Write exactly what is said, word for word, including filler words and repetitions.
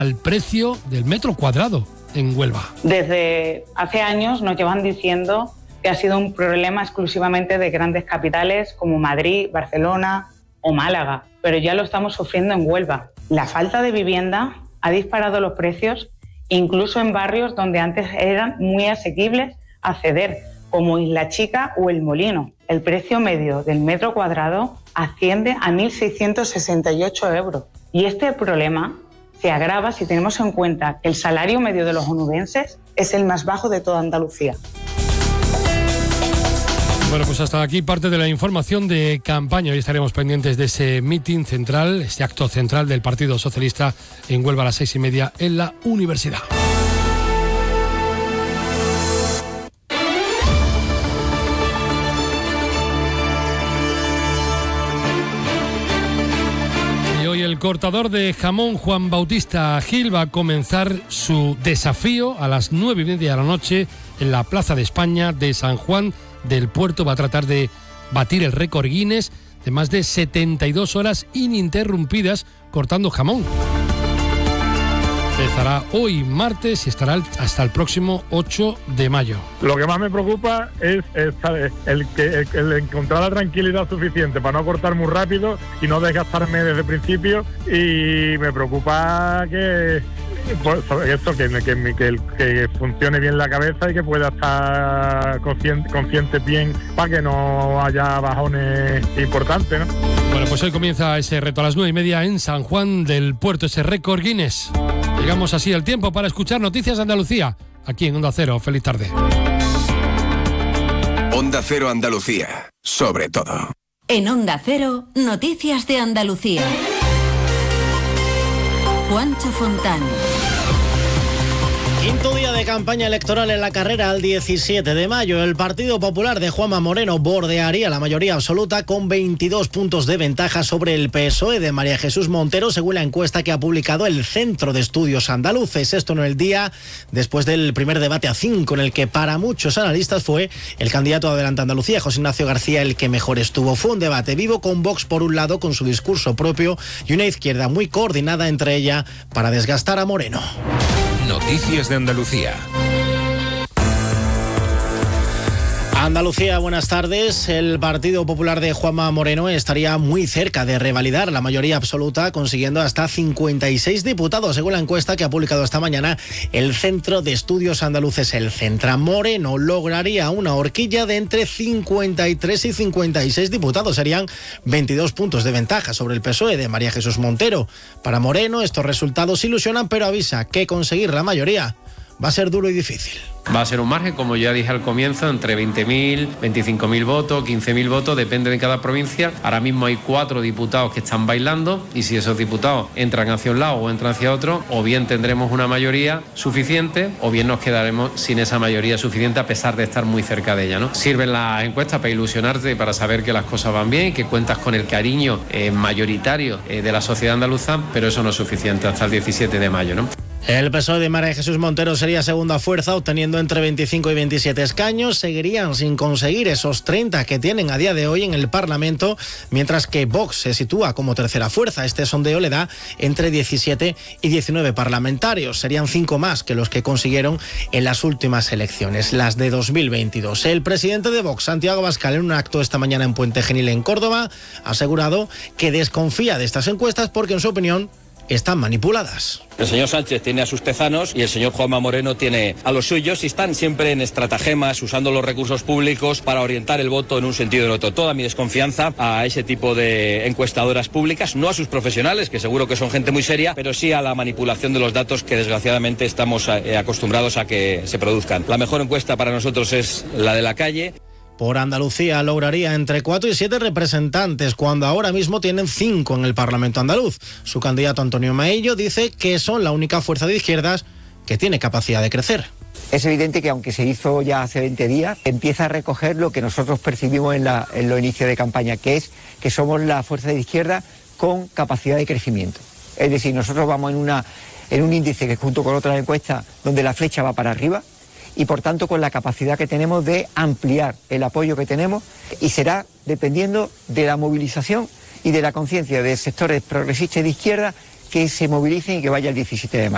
al precio del metro cuadrado en Huelva. Desde hace años nos llevan diciendo que ha sido un problema exclusivamente de grandes capitales como Madrid, Barcelona o Málaga, pero ya lo estamos sufriendo en Huelva. La falta de vivienda ha disparado los precios, incluso en barrios donde antes eran muy asequibles acceder, como Isla Chica o El Molino. El precio medio del metro cuadrado asciende a mil seiscientos sesenta y ocho euros. Y este problema se agrava si tenemos en cuenta que el salario medio de los onubenses es el más bajo de toda Andalucía. Bueno, pues hasta aquí parte de la información de campaña. Hoy estaremos pendientes de ese mitin central, este acto central del Partido Socialista en Huelva a las seis y media en la Universidad. Y hoy el cortador de jamón Juan Bautista Gil va a comenzar su desafío a las nueve y media de la noche en la Plaza de España de San Juan del Puerto. Va a tratar de batir el récord Guinness de más de setenta y dos horas ininterrumpidas cortando jamón. Empezará hoy martes y estará hasta el próximo ocho de mayo. Lo que más me preocupa es, es el, que, el, el encontrar la tranquilidad suficiente para no cortar muy rápido y no desgastarme desde el principio, y me preocupa que pues, esto, que, que, que, que funcione bien la cabeza y que pueda estar consciente, consciente bien para que no haya bajones importantes, ¿no? Bueno, pues hoy comienza ese reto a las nueve y media en San Juan del Puerto, ese récord Guinness. Llegamos así al tiempo para escuchar Noticias de Andalucía, aquí en Onda Cero. Feliz tarde. Onda Cero Andalucía, sobre todo. En Onda Cero, Noticias de Andalucía. Juancho Fontán. Quinto día de campaña electoral en la carrera al diecisiete de mayo. El Partido Popular de Juanma Moreno bordearía la mayoría absoluta con veintidós puntos de ventaja sobre el P S O E de María Jesús Montero, según la encuesta que ha publicado el Centro de Estudios Andaluces. Esto en el día después del primer debate a cinco, en el que para muchos analistas fue el candidato a Adelante Andalucía, José Ignacio García, el que mejor estuvo. Fue un debate vivo con Vox por un lado, con su discurso propio, y una izquierda muy coordinada entre ella para desgastar a Moreno. Noticias de Andalucía. Andalucía, buenas tardes. El Partido Popular de Juanma Moreno estaría muy cerca de revalidar la mayoría absoluta, consiguiendo hasta cincuenta y seis diputados, según la encuesta que ha publicado esta mañana el Centro de Estudios Andaluces, el Centra. Moreno lograría una horquilla de entre cincuenta y tres y cincuenta y seis diputados. Serían veintidós puntos de ventaja sobre el P S O E de María Jesús Montero. Para Moreno, estos resultados ilusionan, pero avisa que conseguir la mayoría va a ser duro y difícil. Va a ser un margen, como ya dije al comienzo, entre veinte mil, veinticinco mil votos, quince mil votos, depende de cada provincia. Ahora mismo hay cuatro diputados que están bailando, y si esos diputados entran hacia un lado o entran hacia otro, o bien tendremos una mayoría suficiente, o bien nos quedaremos sin esa mayoría suficiente a pesar de estar muy cerca de ella, ¿no? Sirven las encuestas para ilusionarte, para saber que las cosas van bien y que cuentas con el cariño eh, mayoritario eh, de la sociedad andaluza, pero eso no es suficiente hasta el diecisiete de mayo, ¿no? El P S O E de María Jesús Montero sería segunda fuerza, obteniendo entre veinticinco y veintisiete escaños. Seguirían sin conseguir esos treinta que tienen a día de hoy en el Parlamento, mientras que Vox se sitúa como tercera fuerza. Este sondeo le da entre diecisiete y diecinueve parlamentarios. Serían cinco más que los que consiguieron en las últimas elecciones, las de dos mil veintidós. El presidente de Vox, Santiago Abascal, en un acto esta mañana en Puente Genil, en Córdoba, ha asegurado que desconfía de estas encuestas porque, en su opinión, están manipuladas. El señor Sánchez tiene a sus tezanos y el señor Juanma Moreno tiene a los suyos, y están siempre en estratagemas, usando los recursos públicos para orientar el voto en un sentido o en otro. Toda mi desconfianza a ese tipo de encuestadoras públicas, no a sus profesionales, que seguro que son gente muy seria, pero sí a la manipulación de los datos que desgraciadamente estamos acostumbrados a que se produzcan. La mejor encuesta para nosotros es la de la calle. Por Andalucía lograría entre cuatro y siete representantes, cuando ahora mismo tienen cinco en el Parlamento andaluz. Su candidato Antonio Maillo dice que son la única fuerza de izquierdas que tiene capacidad de crecer. Es evidente que, aunque se hizo ya hace veinte días, empieza a recoger lo que nosotros percibimos en, la, en los inicios de campaña, que es que somos la fuerza de izquierda con capacidad de crecimiento. Es decir, nosotros vamos en, una, en un índice que, junto con otras encuestas, donde la flecha va para arriba, y por tanto con la capacidad que tenemos de ampliar el apoyo que tenemos, y será dependiendo de la movilización y de la conciencia de sectores progresistas y de izquierda que se movilicen y que vaya el diecisiete de mayo.